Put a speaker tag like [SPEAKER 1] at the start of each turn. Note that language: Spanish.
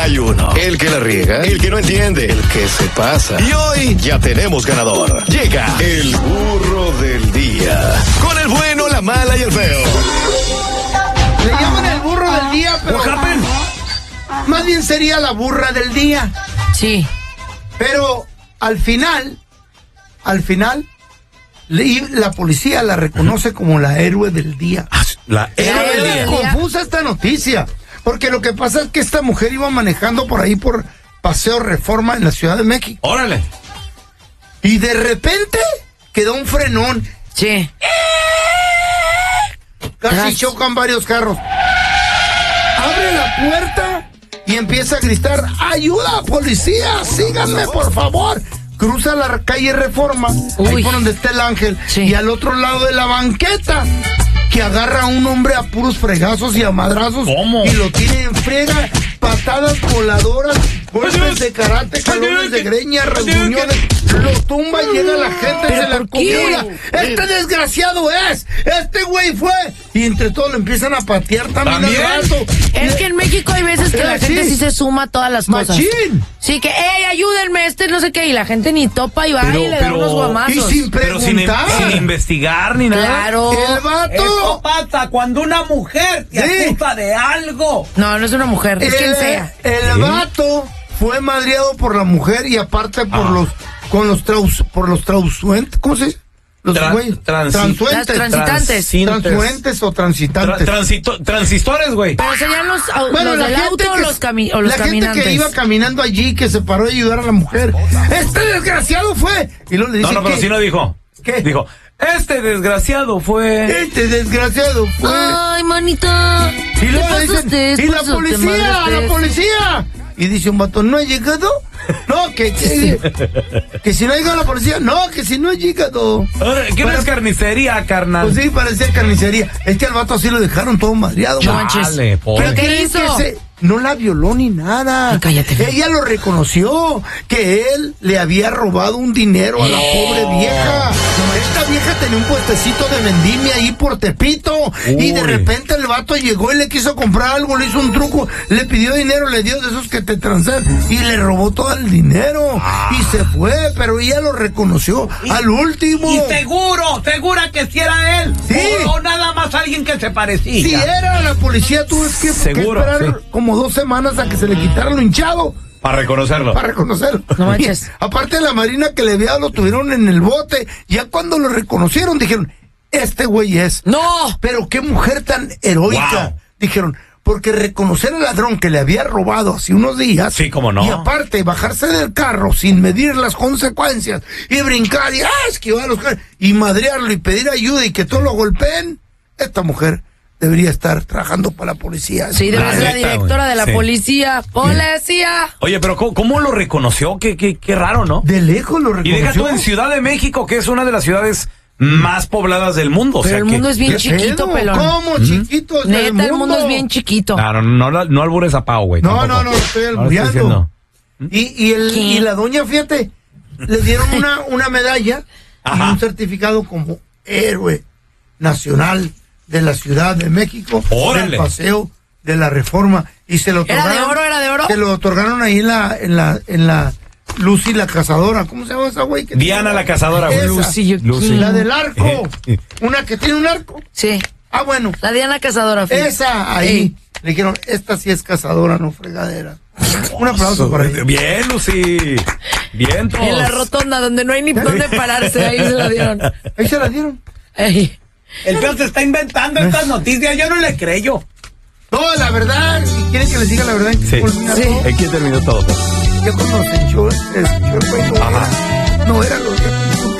[SPEAKER 1] hay uno. El que la riega, el que no entiende, el que se pasa. Y hoy ya tenemos ganador. Llega el burro del día. Con el bueno, la mala y el feo.
[SPEAKER 2] Le llaman el burro del día, pero más bien sería la burra del día.
[SPEAKER 3] Sí.
[SPEAKER 2] Pero al final, la policía la reconoce como la héroe del día.
[SPEAKER 1] La héroe del día.
[SPEAKER 2] Confusa esta noticia, porque lo que pasa es que esta mujer iba manejando por ahí por Paseo Reforma en la Ciudad de México.
[SPEAKER 4] Órale.
[SPEAKER 2] Y de repente quedó un frenón.
[SPEAKER 3] Sí.
[SPEAKER 2] Casi chocan varios carros. Abre la puerta y empieza a gritar: ¡ayuda, policía! ¡Síganme, por favor! Cruza la calle Reforma, ahí por donde está el Ángel,
[SPEAKER 3] sí.
[SPEAKER 2] Y al otro lado de la banqueta, que agarra a un hombre a puros fregazos y a madrazos.
[SPEAKER 4] ¿Cómo?
[SPEAKER 2] Y lo tiene en frega, patadas voladoras, golpes de karate, jalones de greña, rasguñones. Lo tumba y llega la gente, se la acumula. ¡Este desgraciado es! ¡Este güey fue! Y entre todos lo empiezan a patear también al rato.
[SPEAKER 3] Es que en México hay veces que la gente sí se suma a todas las cosas.
[SPEAKER 2] ¡Machín!
[SPEAKER 3] Sí, que, ayúdenme, no sé qué, y la gente ni topa y va y le da unos guamazos.
[SPEAKER 2] Y sin preguntar.
[SPEAKER 4] Sin investigar ni nada.
[SPEAKER 3] Claro.
[SPEAKER 2] El vato.
[SPEAKER 5] Eso pasa cuando una mujer te acusa de algo.
[SPEAKER 3] No es una mujer, es quien sea.
[SPEAKER 2] El vato fue madreado por la mujer y aparte por los transuentes, ¿cómo se dice? Los güeyes.
[SPEAKER 3] Las transitantes.
[SPEAKER 2] Transuentes o transitantes.
[SPEAKER 4] Transistores, güey.
[SPEAKER 3] Pero serían los
[SPEAKER 2] Bueno,
[SPEAKER 3] del auto o los caminantes.
[SPEAKER 2] La gente que iba caminando allí, que se paró a ayudar a la mujer. ¡Este desgraciado fue! Y luego le dice,
[SPEAKER 4] No, pero sí no dijo.
[SPEAKER 2] ¿Qué?
[SPEAKER 4] Dijo, este desgraciado fue.
[SPEAKER 2] Este desgraciado fue.
[SPEAKER 3] Ay, manita.
[SPEAKER 2] Y luego
[SPEAKER 3] ¿Qué
[SPEAKER 2] dicen,
[SPEAKER 3] pasaste?
[SPEAKER 2] ¡y la
[SPEAKER 3] Por eso te
[SPEAKER 2] policía!
[SPEAKER 3] madreaste.
[SPEAKER 2] ¡La policía! Y dice un vato, ¿no ha llegado? No, que si no ha llegado la policía. No, que si no ha llegado.
[SPEAKER 4] ¿Qué no es carnicería, carnal?
[SPEAKER 2] Pues sí, parecía carnicería. Es que al vato así lo dejaron todo madreado.
[SPEAKER 3] No
[SPEAKER 2] güey.
[SPEAKER 3] manches.
[SPEAKER 4] Dale, pobre.
[SPEAKER 3] ¿Pero qué
[SPEAKER 2] ¿Creen
[SPEAKER 3] hizo?
[SPEAKER 2] que no la violó ni nada?
[SPEAKER 3] Ay, cállate.
[SPEAKER 2] Ella lo reconoció, que él le había robado un dinero a la pobre vieja. Esta vieja tenía un puestecito de vendimia ahí por Tepito. Y de repente el vato llegó y le quiso comprar algo, le hizo un truco, le pidió dinero, le dio de esos que te transferan y le robó todo el dinero. Y se fue, pero ella lo reconoció al último.
[SPEAKER 5] Y segura que si era él.
[SPEAKER 2] Sí.
[SPEAKER 5] O nada más alguien que se parecía.
[SPEAKER 2] Si era la policía, tuvo que esperar como 2 semanas a que se le quitara lo hinchado.
[SPEAKER 4] Para reconocerlo.
[SPEAKER 3] No manches.
[SPEAKER 2] Aparte de la marina que le había, lo tuvieron en el bote. Ya cuando lo reconocieron, dijeron, este güey es.
[SPEAKER 3] ¡No!
[SPEAKER 2] Pero qué mujer tan heroica.
[SPEAKER 4] Wow.
[SPEAKER 2] Dijeron, porque reconocer al ladrón que le había robado hace unos días.
[SPEAKER 4] Sí, cómo no.
[SPEAKER 2] Y aparte, bajarse del carro sin medir las consecuencias y brincar y esquivar los carros y madrearlo y pedir ayuda y que todos lo golpeen. Esta mujer debería estar trabajando para la policía.
[SPEAKER 3] Sí, debe ser la directora de la
[SPEAKER 4] Sí.
[SPEAKER 3] policía. ¡Policía!
[SPEAKER 4] Oye, pero ¿cómo lo reconoció? Qué raro, ¿no?
[SPEAKER 2] De lejos lo
[SPEAKER 4] Y
[SPEAKER 2] reconoció.
[SPEAKER 4] deja tú en Ciudad de México, que es una de las ciudades más pobladas del mundo.
[SPEAKER 3] Pero el mundo es bien
[SPEAKER 2] ¿Qué
[SPEAKER 3] chiquito,
[SPEAKER 2] pedo?
[SPEAKER 3] pelón.
[SPEAKER 2] ¿Cómo chiquito?
[SPEAKER 3] Neta, el mundo es bien chiquito.
[SPEAKER 4] No albures a Pau, güey.
[SPEAKER 2] No,
[SPEAKER 4] tampoco.
[SPEAKER 2] no, estoy
[SPEAKER 4] No lo estoy
[SPEAKER 2] albureando.
[SPEAKER 4] diciendo.
[SPEAKER 2] Y la doña, fíjate, le dieron una medalla y
[SPEAKER 4] Ajá.
[SPEAKER 2] un certificado como héroe nacional de la Ciudad de México.
[SPEAKER 4] ¡Órale!
[SPEAKER 2] Del Paseo de la Reforma. Y se lo
[SPEAKER 3] ¿Era
[SPEAKER 2] otorgaron.
[SPEAKER 3] de oro? ¿Era de oro?
[SPEAKER 2] Se lo otorgaron ahí en la Lucy la Cazadora. ¿Cómo se llama esa güey?
[SPEAKER 4] Diana la Cazadora, güey.
[SPEAKER 2] Esa.
[SPEAKER 4] Lucy.
[SPEAKER 2] La del arco. Una que tiene un arco.
[SPEAKER 3] Sí.
[SPEAKER 2] Ah, bueno.
[SPEAKER 3] La Diana Cazadora. fíjate.
[SPEAKER 2] Esa ahí. Le dijeron, esta sí es cazadora, no fregadera. Un aplauso para ella.
[SPEAKER 4] Bien, Lucy. Bien, todos.
[SPEAKER 3] En la rotonda, donde no hay ni dónde pararse, ahí se la dieron.
[SPEAKER 2] Ahí se la dieron.
[SPEAKER 3] Ey.
[SPEAKER 5] El feo se está inventando estas noticias, yo no le creo.
[SPEAKER 2] No, la verdad, si quieren que les diga la verdad,
[SPEAKER 4] Sí.
[SPEAKER 3] Sí.
[SPEAKER 4] Aquí terminó todo.
[SPEAKER 2] ya cuando se echó el güey,
[SPEAKER 4] Ajá.
[SPEAKER 2] no era lo que